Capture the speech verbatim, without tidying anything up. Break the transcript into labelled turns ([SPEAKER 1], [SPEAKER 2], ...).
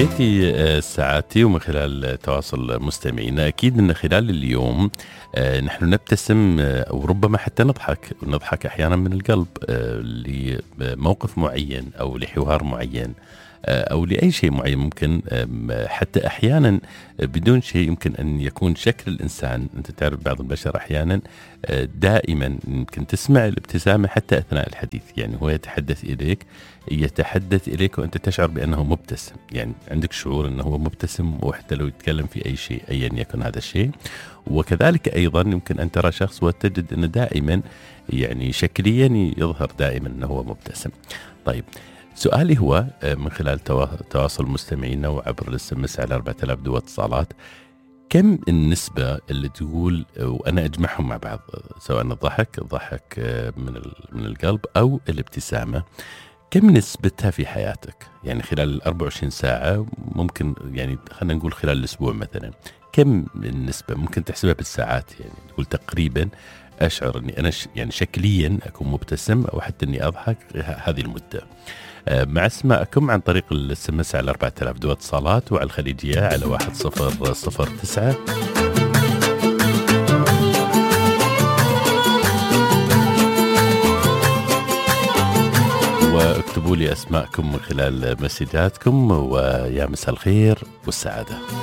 [SPEAKER 1] حبيتي آه، ساعاتي ومن خلال تواصل مستمعينا أكيد أن خلال اليوم آه، نحن نبتسم آه، وربما حتى نضحك ونضحك أحيانا من القلب آه، لموقف معين أو لحوار معين آه، أو لأي شيء معين ممكن آم، حتى أحيانا بدون شيء يمكن أن يكون شكل الإنسان. أنت تعرف بعض البشر أحيانا آه، دائما يمكن تسمع الابتسامة حتى أثناء الحديث، يعني هو يتحدث إليك يتحدث إليك وأنت تشعر بأنه مبتسم، يعني عندك شعور أنه هو مبتسم وحتى لو يتكلم في أي شيء أيا يكن هذا الشيء. وكذلك أيضا يمكن أن ترى شخص وتجد أنه دائما يعني شكليا يظهر دائما أنه هو مبتسم. طيب سؤالي هو آه، من خلال توا- تواصل مستمعينا وعبر الاس ام اس على أربعة آلاف دو اتصالات، كم النسبة اللي تقول آه، وأنا أجمعهم مع بعض، آه، سواء الضحك الضحك آه، من ال- من القلب أو الابتسامة، كم نسبتها في حياتك؟ يعني خلال ال أربعة وعشرين ساعة، ممكن يعني خلينا نقول خلال الأسبوع مثلا، كم النسبة؟ ممكن تحسبها بالساعات، يعني تقول تقريبا أشعر أني أنا ش يعني شكليا أكون مبتسم أو حتى أني أضحك ه- هذه المدة. آه، مع اسماءكم عن طريق الاس ام اس على أربعة آلاف دو اتصالات، وعلى الخليجية على واحد صفر صفر تسعة، واكتبوا لي أسماءكم من خلال مسجاتكم، ويا مساء الخير والسعادة.